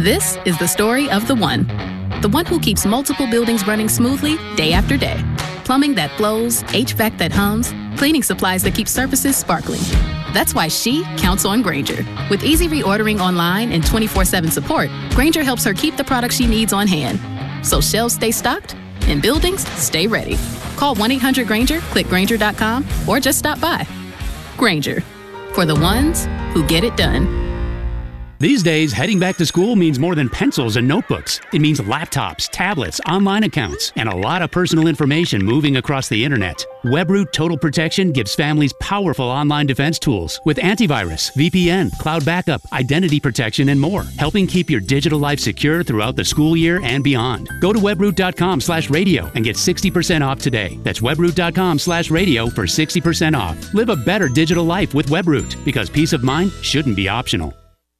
This is the story of the one who keeps multiple buildings running smoothly day after day. Plumbing that flows, HVAC that hums, cleaning supplies that keep surfaces sparkling. That's why she counts on Grainger. With easy reordering online and 24/7 support, Grainger helps her keep the products she needs on hand. So shelves stay stocked and buildings stay ready. Call 1-800-GRAINGER, click Grainger.com, or just stop by. Grainger, for the ones who get it done. These days, heading back to school means more than pencils and notebooks. It means laptops, tablets, online accounts, and a lot of personal information moving across the internet. Webroot Total Protection gives families powerful online defense tools with antivirus, VPN, cloud backup, identity protection, and more, helping keep your digital life secure throughout the school year and beyond. Go to webroot.com/radio and get 60% off today. That's webroot.com/radio for 60% off. Live a better digital life with Webroot, because peace of mind shouldn't be optional.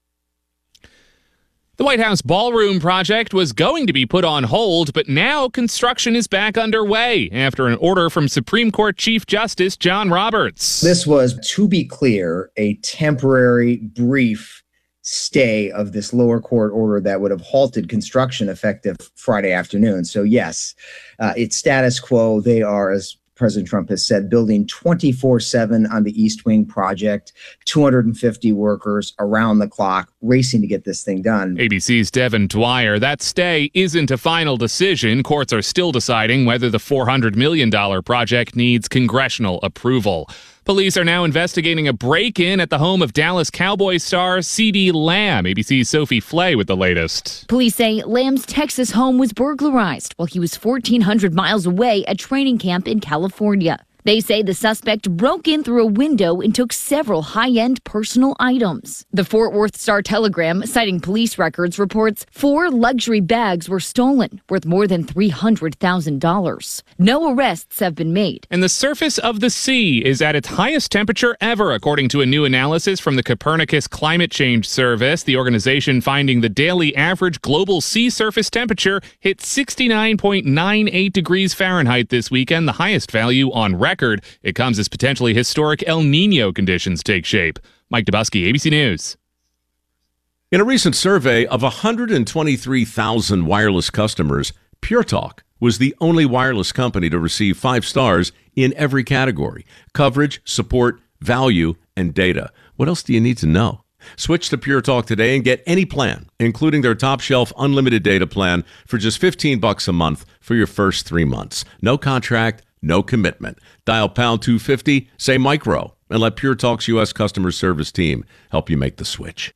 The White House ballroom project was going to be put on hold, but now construction is back underway after an order from Supreme Court Chief Justice John Roberts. This was, to be clear, a temporary, brief stay of this lower court order that would have halted construction effective Friday afternoon. So yes, it's status quo. They are, as President Trump has said, building 24/7 on the East Wing project, 250 workers around the clock, racing to get this thing done. ABC's Devin Dwyer. That stay isn't a final decision. Courts are still deciding whether the $400 million project needs congressional approval. Police are now investigating a break-in at the home of Dallas Cowboys star CeeDee Lamb. ABC's Sophie Flay with the latest. Police say Lamb's Texas home was burglarized while he was 1,400 miles away at training camp in California. They say the suspect broke in through a window and took several high-end personal items. The Fort Worth Star-Telegram, citing police records, reports 4 luxury bags were stolen, worth more than $300,000. No arrests have been made. And the surface of the sea is at its highest temperature ever, according to a new analysis from the Copernicus Climate Change Service. The organization finding the daily average global sea surface temperature hit 69.98 degrees Fahrenheit this weekend, the highest value on record. It comes as potentially historic El Nino conditions take shape. Mike Dubusky, ABC News. In a recent survey of 123,000 wireless customers, Pure Talk was the only wireless company to receive 5 stars in every category: coverage, support, value, and data. What else do you need to know? Switch to Pure Talk today and get any plan, including their top-shelf unlimited data plan, for just $15 a month for your first 3 months. No contract, no commitment. Dial pound 250, say micro, and let Pure Talk's U.S. customer service team help you make the switch.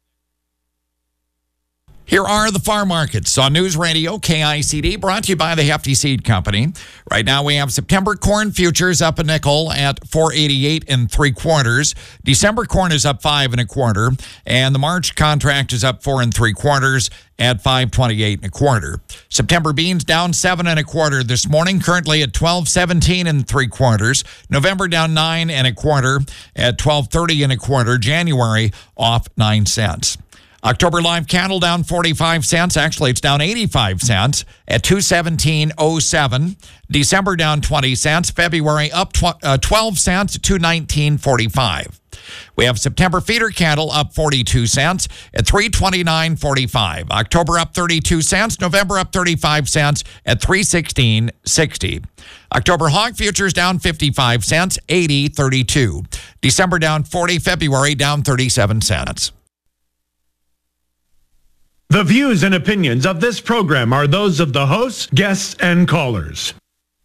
Here are the farm markets on News Radio KICD, brought to you by the Hefty Seed Company. Right now we have September corn futures up a nickel at 4.88 3/4. December corn is up 5 1/4, and the March contract is up 4 3/4 at 5.28 1/4. September beans down 7 1/4 this morning, currently at 12.17 3/4. November down 9 1/4 at 12.30 1/4. January off 9 cents. October live cattle down 45 cents. Actually, it's down 85 cents at 217.07. December down 20 cents. February up 12 cents at 219.45. We have September feeder cattle up 42 cents at 329.45. October up 32 cents. November up 35 cents at 316.60. October hog futures down 55 cents, 80.32. December down 40. February down 37 cents. The views and opinions of this program are those of the hosts, guests, and callers.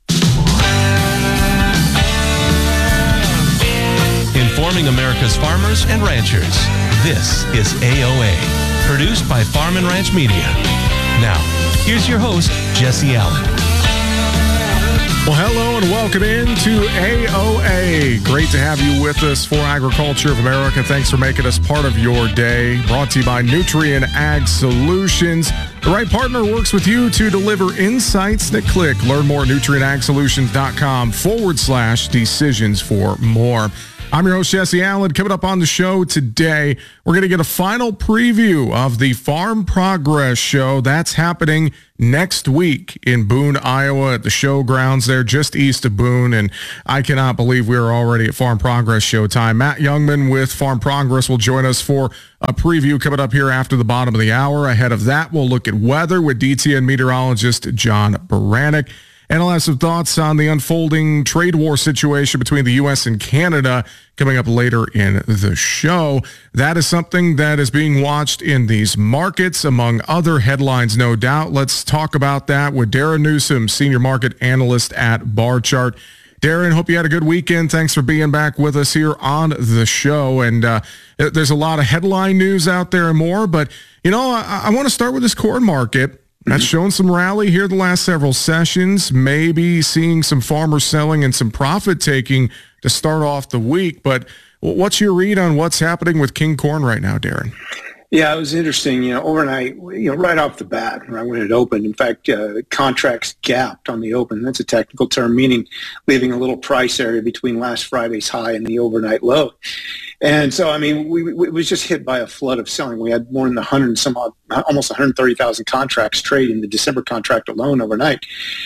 Informing America's farmers and ranchers. This is AOA, produced by Farm and Ranch Media. Now, here's your host, Jesse Allen. Well, hello and welcome into AOA. Great to have you with us for Agriculture of America. Thanks for making us part of your day. Brought to you by Nutrien Ag Solutions. The right partner works with you to deliver insights that click. Learn more at nutrienagsolutions.com/decisions for more. I'm your host, Jesse Allen. Coming up on the show today, we're going to get a final preview of the Farm Progress Show. That's happening next week in Boone, Iowa at the showgrounds there just east of Boone. And I cannot believe we're already at Farm Progress Show time. Matt Youngman with Farm Progress will join us for a preview coming up here after the bottom of the hour. Ahead of that, we'll look at weather with DTN meteorologist John Baranek. And I'll have some thoughts on the unfolding trade war situation between the U.S. and Canada coming up later in the show. That is something that is being watched in these markets, among other headlines, no doubt. Let's talk about that with Darren Newsom, senior market analyst at Barchart. Darren, hope you had a good weekend. Thanks for being back with us here on the show. And there's a lot of headline news out there and more. But, I want to start with this corn market. That's shown some rally here the last several sessions, maybe seeing some farmers selling and some profit taking to start off the week. But what's your read on what's happening with King Corn right now, Darren? Yeah, it was interesting. Overnight, right off the bat, right when it opened, in fact, contracts gapped on the open. That's a technical term, meaning leaving a little price area between last Friday's high and the overnight low. And so, it was just hit by a flood of selling. We had more than 100 and some odd, almost 130,000 contracts trade in the December contract alone overnight.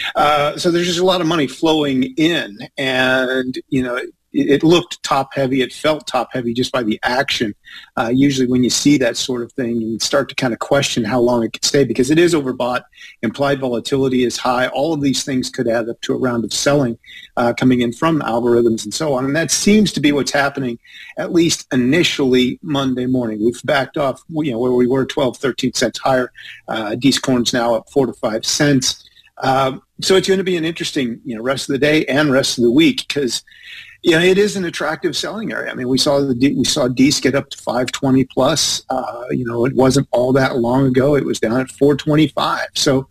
So there's just a lot of money flowing in, and it looked top heavy. It felt top heavy just by the action. Usually when you see that sort of thing, you start to kind of question how long it could stay because it is overbought. Implied volatility is high. All of these things could add up to a round of selling coming in from algorithms and so on. And that seems to be what's happening, at least initially Monday morning. We've backed off, where we were 12, 13 cents higher. D's corn's now up 4 to 5 cents. So it's going to be an interesting, rest of the day and rest of the week because it is an attractive selling area. We saw D's get up to 520 plus. It wasn't all that long ago. It was down at 425. So,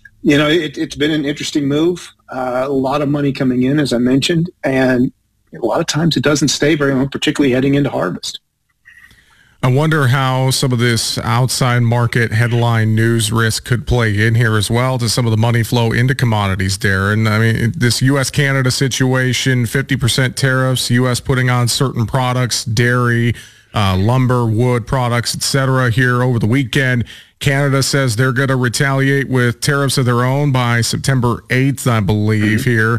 it's been an interesting move. A lot of money coming in, as I mentioned, and a lot of times it doesn't stay very long, particularly heading into harvest. I wonder how some of this outside market headline news risk could play in here as well to some of the money flow into commodities, Darren. This U.S.-Canada situation, 50% tariffs, U.S. putting on certain products, dairy, lumber, wood products, et cetera, here over the weekend. Canada says they're going to retaliate with tariffs of their own by September 8th, I believe, here.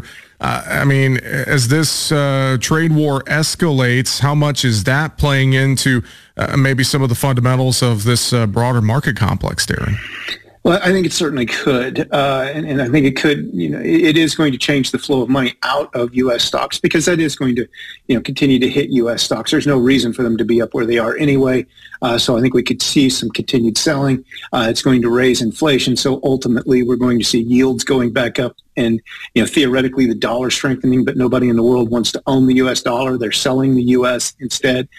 As this trade war escalates, how much is that playing into maybe some of the fundamentals of this broader market complex, Darren? Well, I think it certainly could. And I think it could, it is going to change the flow of money out of U.S. stocks because that is going to, continue to hit U.S. stocks. There's no reason for them to be up where they are anyway. So I think we could see some continued selling. It's going to raise inflation. So ultimately, we're going to see yields going back up and, theoretically the dollar strengthening, but nobody in the world wants to own the U.S. dollar. They're selling the U.S. instead.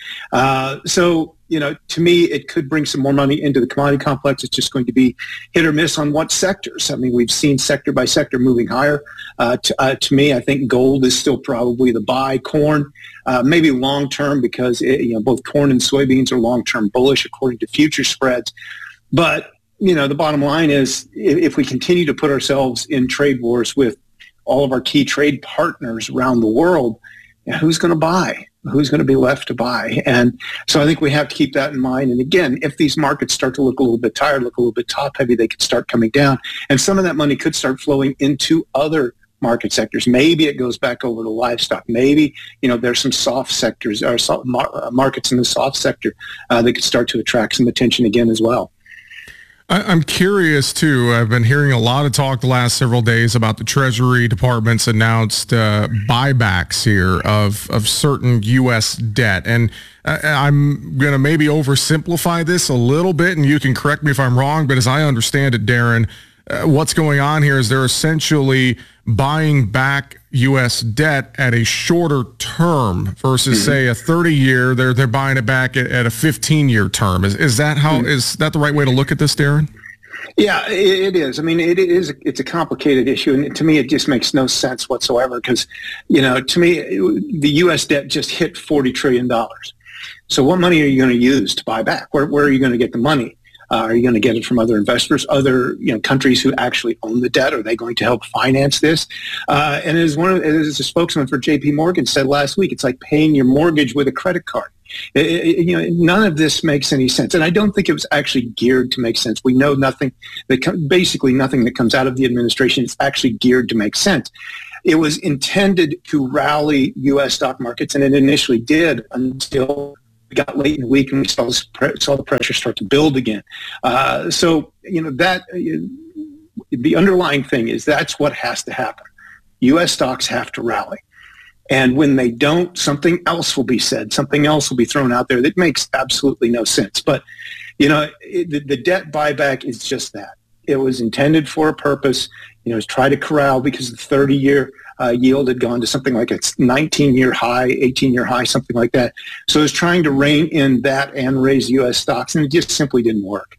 To me, it could bring some more money into the commodity complex. It's just going to be hit or miss on what sectors. We've seen sector by sector moving higher. To me, I think gold is still probably the buy. Corn, maybe long-term because, both corn and soybeans are long-term bullish according to future spreads. But, the bottom line is if we continue to put ourselves in trade wars with all of our key trade partners around the world, who's going to buy? Who's going to be left to buy? And so I think we have to keep that in mind. And again, if these markets start to look a little bit tired, look a little bit top heavy, they could start coming down. And some of that money could start flowing into other market sectors. Maybe it goes back over to livestock. Maybe, there's some soft sectors or markets in the soft sector that could start to attract some attention again as well. I'm curious, too. I've been hearing a lot of talk the last several days about the Treasury Department's announced buybacks here of certain U.S. debt. And I'm going to maybe oversimplify this a little bit, and you can correct me if I'm wrong, but as I understand it, Darren, what's going on here is they're essentially buying back U.S. debt at a shorter term versus, say, a 30-year. They're buying it back at a 15-year term. Is that the right way to look at this, Darren? Yeah, it is. It's a complicated issue, and to me, it just makes no sense whatsoever because, to me, the U.S. debt just hit $40 trillion. So what money are you going to use to buy back? Where are you going to get the money? Are you going to get it from other investors, other countries who actually own the debt? Are they going to help finance this? And as a spokesman for J.P. Morgan said last week, it's like paying your mortgage with a credit card. None of this makes any sense, and I don't think it was actually geared to make sense. We know basically nothing that comes out of the administration is actually geared to make sense. It was intended to rally U.S. stock markets, and it initially did until we got late in the week and we saw the pressure start to build again. So that the underlying thing is that's what has to happen. U.S. stocks have to rally. And when they don't, something else will be said. Something else will be thrown out there that makes absolutely no sense. But, the debt buyback is just that. It was intended for a purpose, to try to corral, because the 30-year yield had gone to something like a 19-year high, 18-year high, something like that. So it was trying to rein in that and raise U.S. stocks, and it just simply didn't work.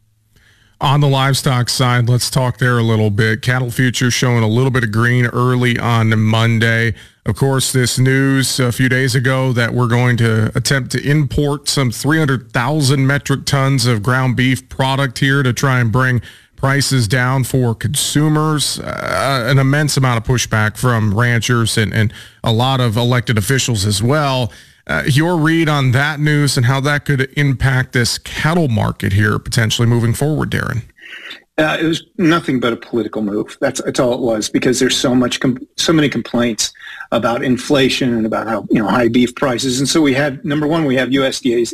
On the livestock side, let's talk there a little bit. Cattle futures showing a little bit of green early on Monday. Of course, this news a few days ago that we're going to attempt to import some 300,000 metric tons of ground beef product here to try and bring prices down for consumers. An immense amount of pushback from ranchers and a lot of elected officials as well. Your read on that news and how that could impact this cattle market here potentially moving forward, Darren? It was nothing but a political move. That's all it was, because there's so many complaints about inflation and about how high beef prices. And so we have, number one, we have USDA's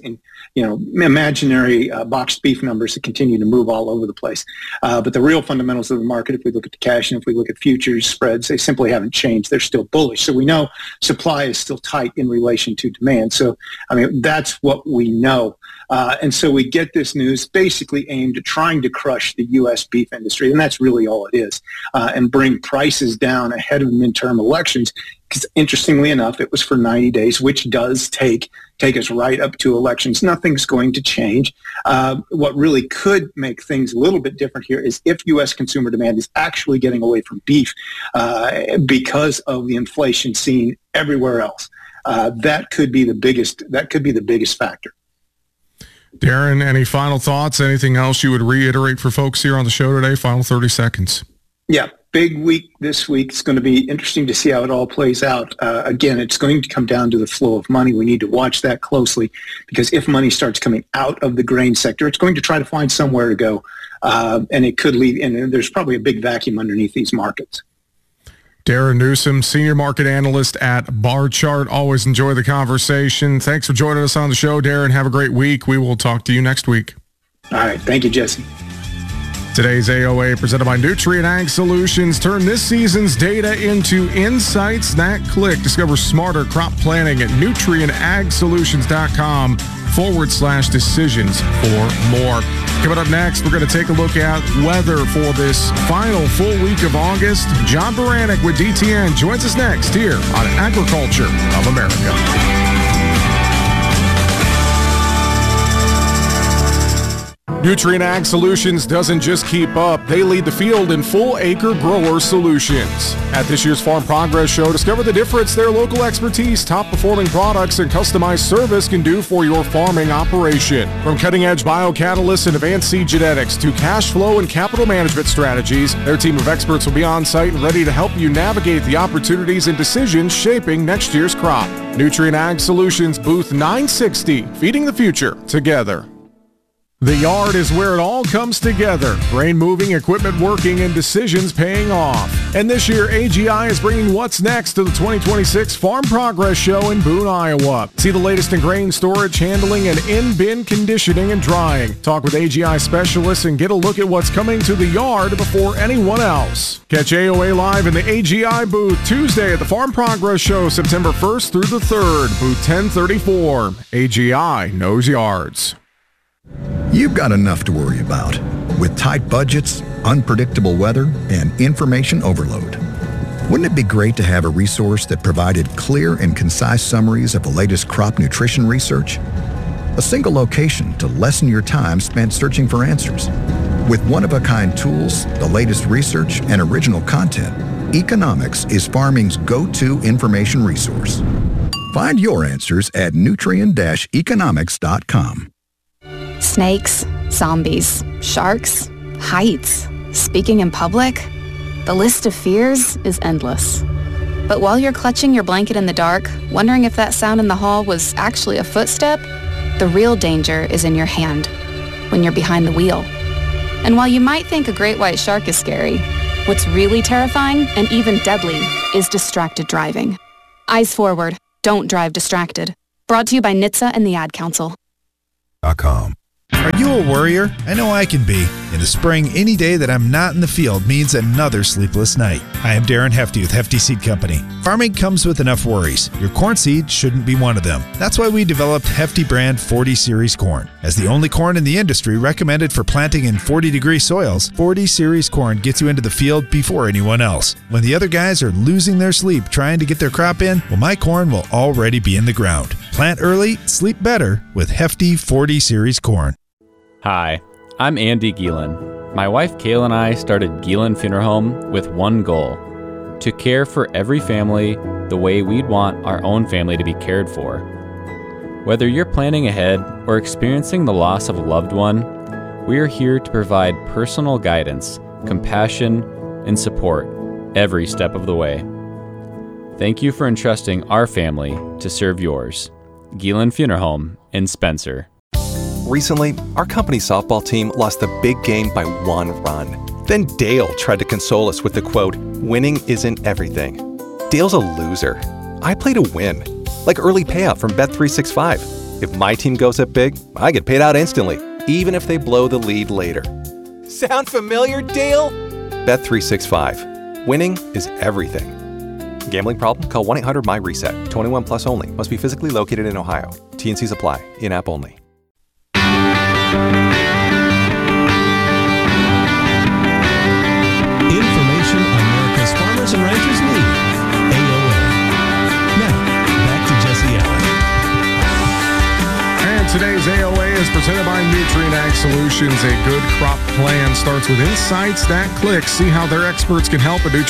imaginary boxed beef numbers that continue to move all over the place. But the real fundamentals of the market, if we look at the cash and if we look at futures spreads, they simply haven't changed. They're still bullish. So we know supply is still tight in relation to demand. So, that's what we know. And so we get this news basically aimed at trying to crush the U.S. beef industry, and that's really all it is, and bring prices down ahead of midterm elections. Because interestingly enough, it was for 90 days, which does take us right up to elections. Nothing's going to change. What really could make things a little bit different here is if U.S. consumer demand is actually getting away from beef because of the inflation seen everywhere else. That could be the biggest factor. Darren, any final thoughts? Anything else you would reiterate for folks here on the show today? Final 30 seconds. Yeah, big week this week. It's going to be interesting to see how it all plays out. Again, it's going to come down to the flow of money. We need to watch that closely, because if money starts coming out of the grain sector, it's going to try to find somewhere to go, and it could leave. And there's probably a big vacuum underneath these markets. Darren Newsom, Senior Market Analyst at Barchart. Always enjoy the conversation. Thanks for joining us on the show, Darren. Have a great week. We will talk to you next week. All right. Thank you, Jesse. Today's AOA presented by Nutrien Ag Solutions. Turn this season's data into insights that click. Discover smarter crop planning at nutrienagsolutions.com/decisions for more. Coming up next, we're going to take a look at weather for this final full week of August. John Baranek with DTN joins us next here on Agriculture of America. Nutrien Ag Solutions doesn't just keep up, they lead the field in full acre grower solutions. At this year's Farm Progress Show, discover the difference their local expertise, top-performing products, and customized service can do for your farming operation. From cutting-edge biocatalysts and advanced seed genetics to cash flow and capital management strategies, their team of experts will be on site and ready to help you navigate the opportunities and decisions shaping next year's crop. Nutrien Ag Solutions, booth 960, feeding the future together. The yard is where it all comes together. Grain moving, equipment working, and decisions paying off. And this year, AGI is bringing what's next to the 2026 Farm Progress Show in Boone, Iowa. See the latest in grain storage, handling, and in-bin conditioning and drying. Talk with AGI specialists and get a look at what's coming to the yard before anyone else. Catch AOA live in the AGI booth Tuesday at the Farm Progress Show, September 1st through the 3rd, booth 1034. AGI knows yards. You've got enough to worry about with tight budgets, unpredictable weather, and information overload. Wouldn't it be great to have a resource that provided clear and concise summaries of the latest crop nutrition research? A single location to lessen your time spent searching for answers. With one-of-a-kind tools, the latest research, and original content, Economics is farming's go-to information resource. Find your answers at nutrien-economics.com. Snakes, zombies, sharks, heights, speaking in public. The list of fears is endless. But while you're clutching your blanket in the dark, wondering if that sound in the hall was actually a footstep, the real danger is in your hand, when you're behind the wheel. And while you might think a great white shark is scary, what's really terrifying and even deadly is distracted driving. Eyes forward. Don't drive distracted. Brought to you by NHTSA and the Ad Council. Are you a worrier? I know I can be. In the spring, any day that I'm not in the field means another sleepless night. I am Darren Hefty with Hefty Seed Company. Farming comes with enough worries. Your corn seed shouldn't be one of them. That's why we developed Hefty brand 40 Series corn. As the only corn in the industry recommended for planting in 40-degree soils, 40 Series corn gets you into the field before anyone else. When the other guys are losing their sleep trying to get their crop in, well, my corn will already be in the ground. Plant early, sleep better with Hefty 40 Series corn. Hi, I'm Andy Gielen. My wife Kayla and I started Gielen Funeral Home with one goal: to care for every family the way we'd want our own family to be cared for. Whether you're planning ahead or experiencing the loss of a loved one, we are here to provide personal guidance, compassion, and support every step of the way. Thank you for entrusting our family to serve yours. Gielen Funeral Home in Spencer. Recently, our company's softball team lost the big game by 1 run. Then Dale tried to console us with the quote, "Winning isn't everything." Dale's a loser. I play to win, like early payout from Bet365. If my team goes up big, I get paid out instantly, even if they blow the lead later. Sound familiar, Dale? Bet365. Winning is everything. Gambling problem? Call 1-800-MY-RESET. 21 plus only. Must be physically located in Ohio. T&Cs apply. In-app only. Information America's farmers and ranchers need. AOA. Now, back to Jesse Allen. And today's AOA is presented by Nutrien Ag Solutions. A good crop plan starts with insights that click. See how their experts can help at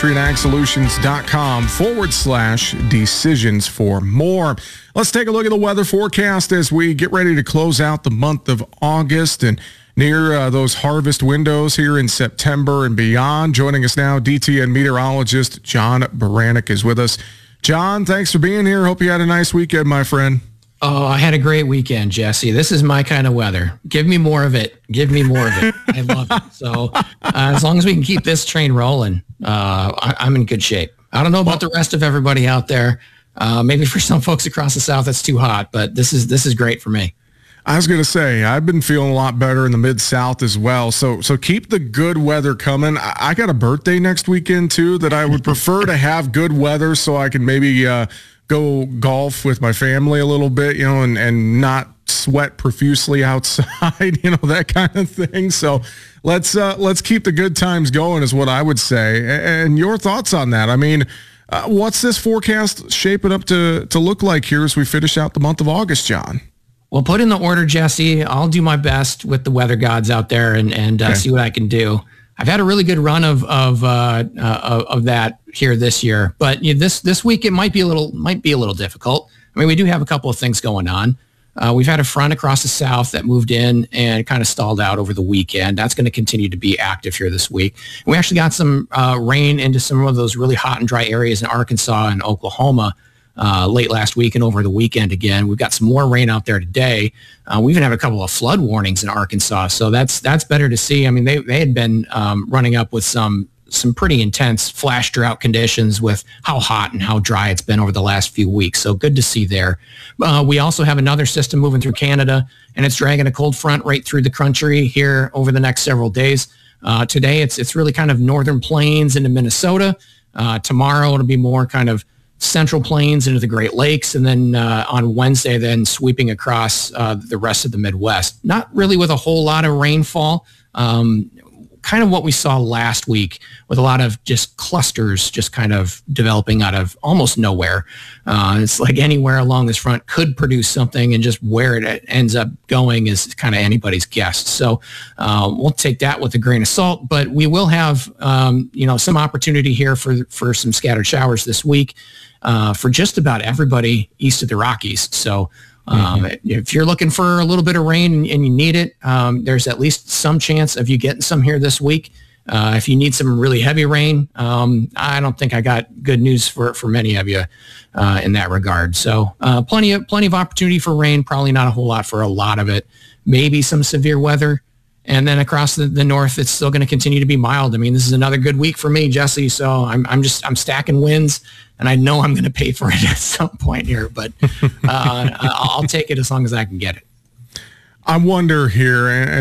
nutrienagsolutions.com/decisions for more. Let's take a look at the weather forecast as we get ready to close out the month of August and near those harvest windows here in September and beyond. Joining us now, DTN meteorologist John Baranek is with us. John, thanks for being here. Hope you had a nice weekend, my friend. Oh, I had a great weekend, Jesse. This is my kind of weather. Give me more of it. Give me more of it. I love it. So as long as we can keep this train rolling, I'm in good shape. I don't know about the rest of everybody out there. Maybe for some folks across the South, it's too hot, but this is great for me. I was going to say, I've been feeling a lot better in the Mid-South as well. So keep the good weather coming. I got a birthday next weekend, too, that I would prefer to have good weather so I can maybe go golf with my family a little bit, and not sweat profusely outside, that kind of thing. So let's keep the good times going is what I would say. And your thoughts on that? I mean, what's this forecast shaping up to look like here as we finish out the month of August, John? Well, put in the order, Jesse. I'll do my best with the weather gods out there and see what I can do. I've had a really good run of that here this year, but this week it might be a little difficult. I mean, we do have a couple of things going on. We've had a front across the south that moved in and kind of stalled out over the weekend. That's going to continue to be active here this week. We actually got some rain into some of those really hot and dry areas in Arkansas and Oklahoma late last week and over the weekend again. We've got some more rain out there today. We even have a couple of flood warnings in Arkansas, so that's better to see. I mean, they had been running up with some pretty intense flash drought conditions with how hot and how dry it's been over the last few weeks. So good to see there. We also have another system moving through Canada, and it's dragging a cold front right through the country here over the next several days. Today, it's really kind of northern plains into Minnesota. Tomorrow, it'll be more kind of central plains into the Great Lakes, and then on Wednesday, then sweeping across the rest of the Midwest. Not really with a whole lot of rainfall. Kind of what we saw last week with a lot of just clusters just kind of developing out of almost nowhere. It's like anywhere along this front could produce something, and just where it ends up going is kind of anybody's guess. So we'll take that with a grain of salt, but we will have some opportunity here for some scattered showers this week for just about everybody east of the Rockies. So If you're looking for a little bit of rain and you need it, there's at least some chance of you getting some here this week. If you need some really heavy rain, I don't think I got good news for many of you in that regard. So plenty of opportunity for rain, probably not a whole lot for a lot of it. Maybe some severe weather. And then across the north, it's still going to continue to be mild. I mean, this is another good week for me, Jesse. So I'm stacking wins, and I know I'm going to pay for it at some point here, but I'll take it as long as I can get it. I wonder here,